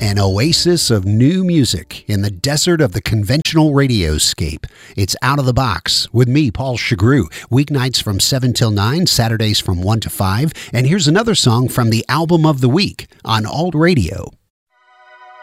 An oasis of new music in the desert of the conventional radioscape. It's Out of the Box with me, Paul Chagru. Weeknights from 7 till 9, Saturdays from 1 to 5. And here's another song from the Album of the Week on Alt Radio.